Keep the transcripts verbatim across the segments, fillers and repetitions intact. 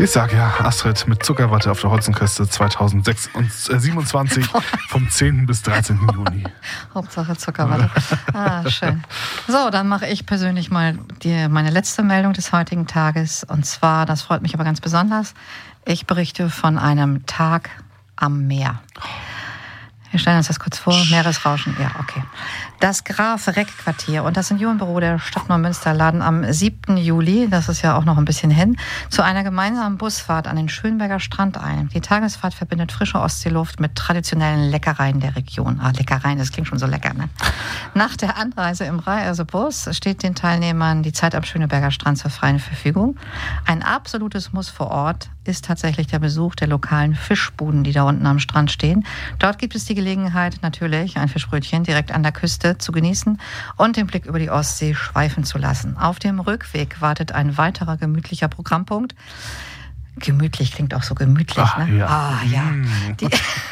Ich sag ja, Astrid mit Zuckerwatte auf der Holzenküste zweitausendsiebenundzwanzig vom zehnten bis dreizehnten Juni. Hauptsache Zuckerwatte. Ah, schön. So, dann mache ich persönlich mal die, meine letzte Meldung des heutigen Tages. Und zwar, das freut mich aber ganz besonders, ich berichte von einem Tag am Meer. Wir stellen uns das kurz vor. Meeresrauschen. Ja, okay. Das Graf-Reck-Quartier und das Seniorenbüro der Stadt Neumünster laden am siebten Juli, das ist ja auch noch ein bisschen hin, zu einer gemeinsamen Busfahrt an den Schönberger Strand ein. Die Tagesfahrt verbindet frische Ostseeluft mit traditionellen Leckereien der Region. Ah, Leckereien, das klingt schon so lecker, ne? Nach der Anreise im Reisebus steht den Teilnehmern die Zeit am Schöneberger Strand zur freien Verfügung. Ein absolutes Muss vor Ort ist tatsächlich der Besuch der lokalen Fischbuden, die da unten am Strand stehen. Dort gibt es die Gelegenheit, natürlich ein Fischbrötchen direkt an der Küste zu genießen und den Blick über die Ostsee schweifen zu lassen. Auf dem Rückweg wartet ein weiterer gemütlicher Programmpunkt. Gemütlich klingt auch so gemütlich, Ach, ne? Ja. Ah, ja. Mm. Die,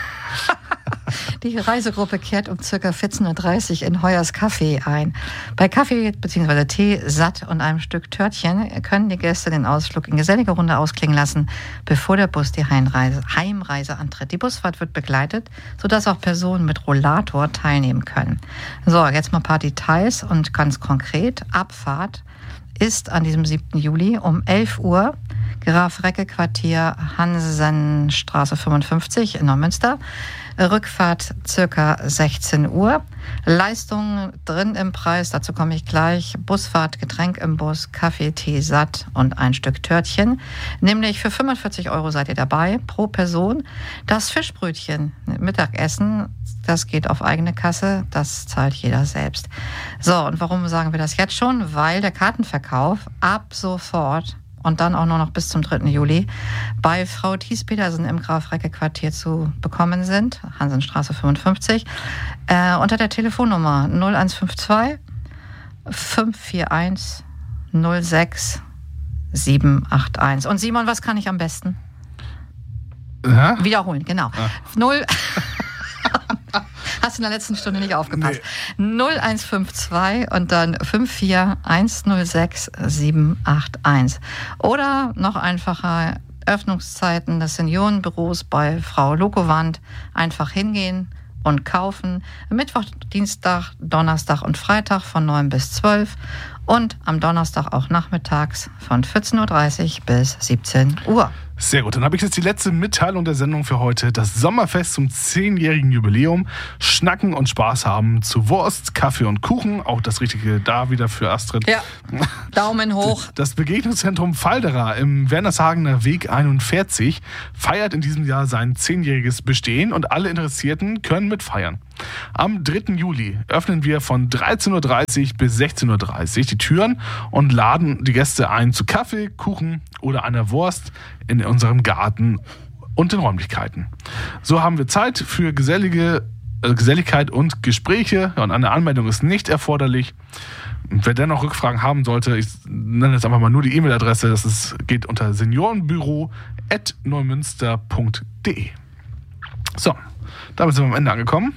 die Reisegruppe kehrt um ca. vierzehn Uhr dreißig in Heuers Café ein. Bei Kaffee bzw. Tee, Satt und einem Stück Törtchen können die Gäste den Ausflug in geselliger Runde ausklingen lassen, bevor der Bus die Heimreise, Heimreise antritt. Die Busfahrt wird begleitet, sodass auch Personen mit Rollator teilnehmen können. So, jetzt mal ein paar Details und ganz konkret. Abfahrt ist an diesem siebten Juli um elf Uhr, Graf-Recke-Quartier, Hansenstraße fünfundfünfzig in Neumünster. Rückfahrt circa sechzehn Uhr. Leistung drin im Preis, dazu komme ich gleich. Busfahrt, Getränk im Bus, Kaffee, Tee, Satt und ein Stück Törtchen. Nämlich für fünfundvierzig Euro seid ihr dabei pro Person. Das Fischbrötchen, Mittagessen, das geht auf eigene Kasse, das zahlt jeder selbst. So, und warum sagen wir das jetzt schon? Weil der Kartenverkauf ab sofort und dann auch nur noch bis zum dritten Juli bei Frau Thies-Petersen im Graf-Recke-Quartier zu bekommen sind, Hansenstraße fünfundfünfzig, äh, unter der Telefonnummer null eins fünf zwei fünf vier eins null sechs sieben acht eins. Und Simon, was kann ich am besten? Ja? Wiederholen, genau. Ah. Null. Hast du in der letzten Stunde nicht aufgepasst. Nee. null eins fünf zwei und dann fünf vier eins null sechs sieben acht eins. Oder noch einfacher, Öffnungszeiten des Seniorenbüros bei Frau Lokowand. Einfach hingehen und kaufen. Mittwoch, Dienstag, Donnerstag und Freitag von neun bis zwölf. Und am Donnerstag auch nachmittags von vierzehn Uhr dreißig bis siebzehn Uhr. Sehr gut, dann habe ich jetzt die letzte Mitteilung der Sendung für heute. Das Sommerfest zum zehnjährigen Jubiläum. Schnacken und Spaß haben zu Wurst, Kaffee und Kuchen. Auch das Richtige da wieder für Astrid. Ja, Daumen hoch. Das Begegnungszentrum Falderer im Wernershagener Weg einundvierzig feiert in diesem Jahr sein zehnjähriges Bestehen und alle Interessierten können mitfeiern. Am dritten Juli öffnen wir von dreizehn Uhr dreißig bis sechzehn Uhr dreißig die Türen und laden die Gäste ein zu Kaffee, Kuchen oder einer Wurst in unserem Garten und den Räumlichkeiten. So haben wir Zeit für gesellige äh, Geselligkeit und Gespräche. Ja, und eine Anmeldung ist nicht erforderlich. Wer dennoch Rückfragen haben sollte, ich nenne jetzt einfach mal nur die E-Mail-Adresse. Das ist, geht unter seniorenbüro at neumünster punkt de. So, damit sind wir am Ende angekommen.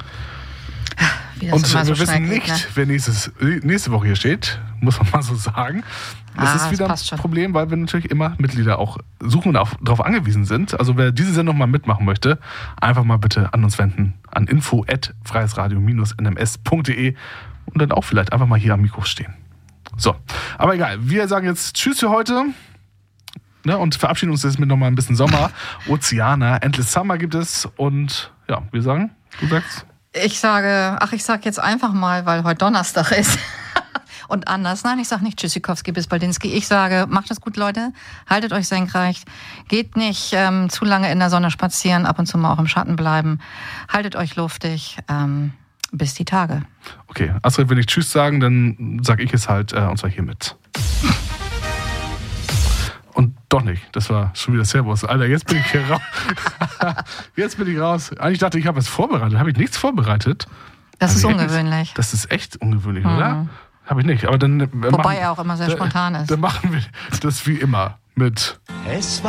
Und wir so wissen nicht, geht, ne? wer nächstes, nächste Woche hier steht, muss man mal so sagen. Das ah, ist wieder das ein Problem, weil wir natürlich immer Mitglieder auch suchen und darauf angewiesen sind. Also wer diese Sendung mal mitmachen möchte, einfach mal bitte an uns wenden, an info at freiesradio dash n m s punkt de und dann auch vielleicht einfach mal hier am Mikro stehen. So, aber egal, wir sagen jetzt Tschüss für heute, ne, und verabschieden uns jetzt mit nochmal ein bisschen Sommer. Oceana, Endless Summer gibt es und ja, wir sagen, du sagst... Ich sage, ach, ich sag jetzt einfach mal, weil heute Donnerstag ist. Und anders. Nein, ich sage nicht Tschüssikowski bis Baldinski. Ich sage, macht es gut, Leute. Haltet euch senkrecht. Geht nicht ähm, zu lange in der Sonne spazieren, ab und zu mal auch im Schatten bleiben. Haltet euch luftig. Ähm, bis die Tage. Okay, Astrid, wenn ich Tschüss sagen, dann sage ich es halt, äh, und zwar hiermit. Und doch nicht. Das war schon wieder Servus. Alter, jetzt bin ich hier raus. Jetzt bin ich raus. Eigentlich dachte ich, ich habe es vorbereitet. Habe ich nichts vorbereitet? Das ist ungewöhnlich. Das ist echt ungewöhnlich, mhm. oder? Habe ich nicht. Aber dann, Wobei machen, er auch immer sehr da, spontan ist. Dann machen wir das wie immer mit... Es war